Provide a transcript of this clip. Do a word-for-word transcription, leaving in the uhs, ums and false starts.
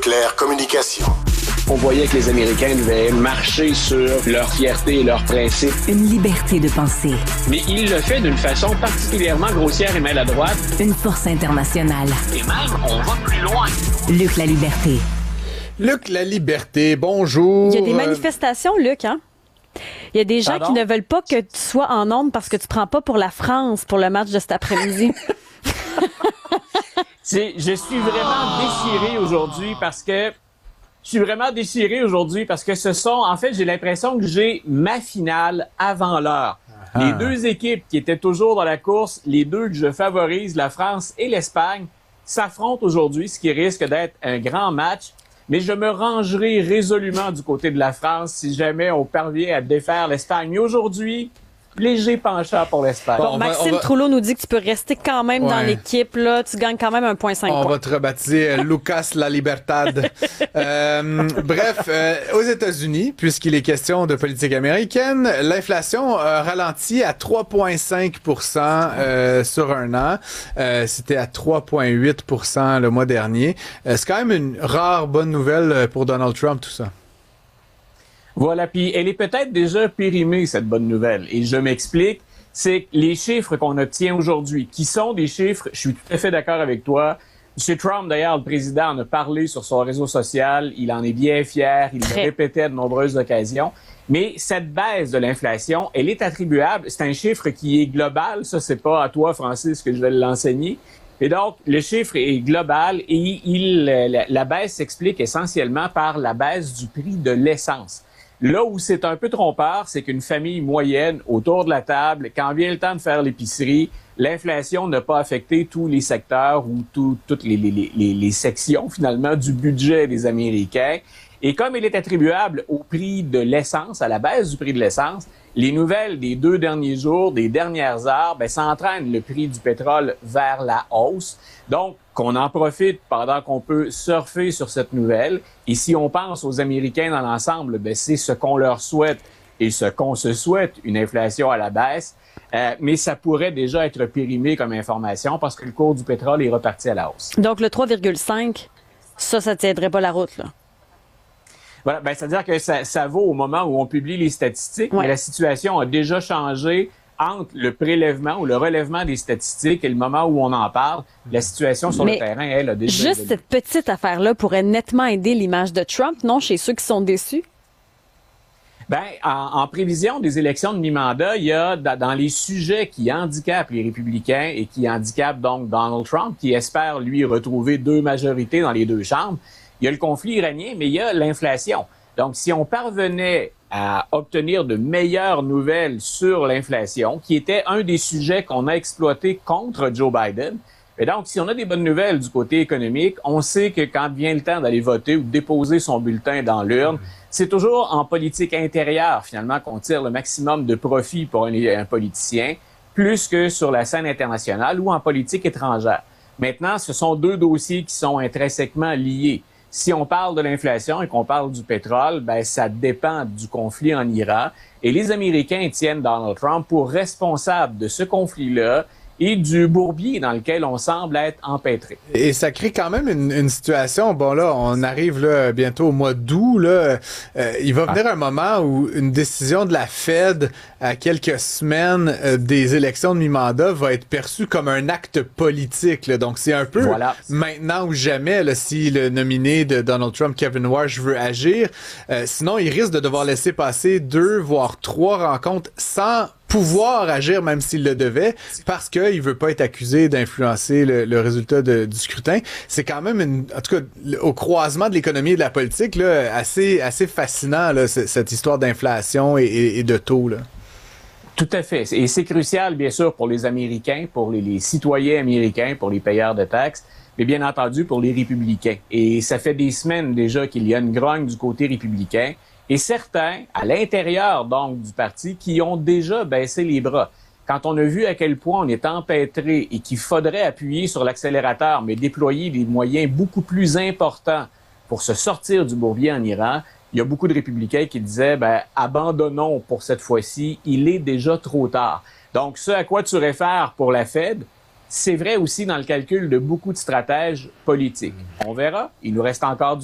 Éclair Communication. On voyait que les Américains devaient marcher sur leur fierté et leurs principes. Une liberté de penser. Mais il le fait d'une façon particulièrement grossière et maladroite. Une force internationale. Et même, on va plus loin. Luc La Liberté. Luc La Liberté, bonjour. Il y a des manifestations, Luc, hein? Il y a des gens Pardon? qui ne veulent pas que tu sois en ondes parce que tu prends pas pour la France pour le match de cet après-midi. C'est, je suis vraiment déchiré aujourd'hui parce que je suis vraiment déchiré aujourd'hui parce que ce sont, en fait, j'ai l'impression que j'ai ma finale avant l'heure. Ah. Les deux équipes qui étaient toujours dans la course, les deux que je favorise, la France et l'Espagne, s'affrontent aujourd'hui, ce qui risque d'être un grand match. Mais je me rangerai résolument du côté de la France si jamais on parvient à défaire l'Espagne. Mais aujourd'hui, léger penchant pour l'Espagne. Bon, Bon, on va- Maxime on va- Trouleau nous dit que tu peux rester quand même dans Ouais. l'équipe. Là, tu gagnes quand même un point cinq On points. va te rebaptiser euh, Lucas La Libertad. Euh, bref, euh, aux États-Unis, puisqu'il est question de politique américaine, l'inflation a ralenti à trois virgule cinq pour cent euh, sur un an. Euh, C'était à trois virgule huit pour cent le mois dernier. Euh, c'est quand même une rare bonne nouvelle pour Donald Trump, tout ça. Voilà, puis elle est peut-être déjà périmée, cette bonne nouvelle. Et je m'explique, c'est que les chiffres qu'on obtient aujourd'hui, qui sont des chiffres, je suis tout à fait d'accord avec toi. M. Trump, d'ailleurs, le président, en a parlé sur son réseau social, il en est bien fier, il le Très. répétait à de nombreuses occasions. Mais cette baisse de l'inflation, elle est attribuable, c'est un chiffre qui est global, ça c'est pas à toi, Francis, que je vais l'enseigner. Et donc, le chiffre est global et il, la, la baisse s'explique essentiellement par la baisse du prix de l'essence. Là où c'est un peu trompeur, c'est qu'une famille moyenne, autour de la table, quand vient le temps de faire l'épicerie, l'inflation n'a pas affecté tous les secteurs ou tout, toutes les, les, les, les sections, finalement, du budget des Américains. Et comme il est attribuable au prix de l'essence, à la baisse du prix de l'essence, les nouvelles des deux derniers jours, des dernières heures, ben, ça entraîne le prix du pétrole vers la hausse. Donc, qu'on en profite pendant qu'on peut surfer sur cette nouvelle. Et si on pense aux Américains dans l'ensemble, ben, c'est ce qu'on leur souhaite et ce qu'on se souhaite, une inflation à la baisse. Euh, mais ça pourrait déjà être périmé comme information parce que le cours du pétrole est reparti à la hausse. Donc, le trois virgule cinq, ça, ça ne tiendrait pas la route, là. Voilà, ben, c'est-à-dire que ça, ça vaut au moment où on publie les statistiques, Ouais. mais la situation a déjà changé entre le prélèvement ou le relèvement des statistiques et le moment où on en parle. La situation sur Mais le terrain, elle, a déjà Juste évolué. cette petite affaire-là pourrait nettement aider l'image de Trump, non, chez ceux qui sont déçus? Ben, en, en prévision des élections de mi-mandat, il y a da- dans les sujets qui handicapent les républicains et qui handicapent donc Donald Trump, qui espère, lui, retrouver deux majorités dans les deux chambres, il y a le conflit iranien, mais il y a l'inflation. Donc, si on parvenait à obtenir de meilleures nouvelles sur l'inflation, qui était un des sujets qu'on a exploité contre Joe Biden, et donc, si on a des bonnes nouvelles du côté économique, on sait que quand vient le temps d'aller voter ou de déposer son bulletin dans l'urne, c'est toujours en politique intérieure, finalement, qu'on tire le maximum de profit pour un, un politicien, plus que sur la scène internationale ou en politique étrangère. Maintenant, ce sont deux dossiers qui sont intrinsèquement liés. Si on parle de l'inflation et qu'on parle du pétrole, ben ça dépend du conflit en Iran. Et les Américains tiennent Donald Trump pour responsable de ce conflit-là et du bourbier dans lequel on semble être empêtré. Et ça crée quand même une, une situation, bon là, on arrive là bientôt au mois d'août, là, euh, il va venir un moment où une décision de la Fed à quelques semaines euh, des élections de mi-mandat va être perçue comme un acte politique, là. Donc c'est un peu Voilà. maintenant ou jamais, là, si le nominé de Donald Trump, Kevin Warsh, veut agir. Euh, sinon, il risque de devoir laisser passer deux, voire trois rencontres sans pouvoir agir, même s'il le devait, parce qu'il veut pas être accusé d'influencer le, le résultat de, du scrutin. C'est quand même, une, en tout cas, au croisement de l'économie et de la politique, là, assez, assez fascinant, là, c- cette histoire d'inflation et, et, et de taux, là. Tout à fait. Et c'est crucial, bien sûr, pour les Américains, pour les, les citoyens américains, pour les payeurs de taxes, mais bien entendu pour les républicains. Et ça fait des semaines déjà qu'il y a une grogne du côté républicain. Et certains, à l'intérieur donc du parti, qui ont déjà baissé les bras. Quand on a vu à quel point on est empêtré et qu'il faudrait appuyer sur l'accélérateur, mais déployer des moyens beaucoup plus importants pour se sortir du bourbier en Iran, il y a beaucoup de républicains qui disaient, ben, abandonnons pour cette fois-ci, il est déjà trop tard. Donc, ce à quoi tu réfères pour la Fed, c'est vrai aussi dans le calcul de beaucoup de stratèges politiques. On verra. Il nous reste encore du